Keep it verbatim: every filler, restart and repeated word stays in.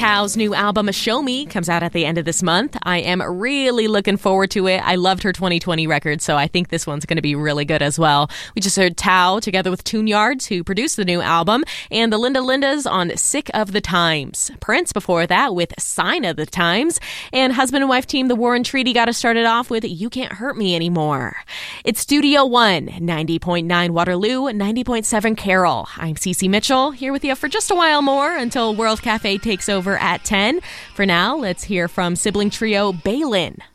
Tau's new album, Show Me, comes out at the end of this month. I am really looking forward to it. I loved her twenty twenty record, so I think this one's going to be really good as well. We just heard Tau together with Tune Yards, who produced the new album, and the Linda Lindas on Sick of the Times. Prince before that with Sign of the Times, and husband and wife team The War and Treaty got us started off with You Can't Hurt Me Anymore. It's Studio One, ninety point nine Waterloo, ninety point seven Carroll. I'm Cece Mitchell, here with you for just a while more until World Cafe takes over at ten. For now, let's hear from sibling trio Baylin.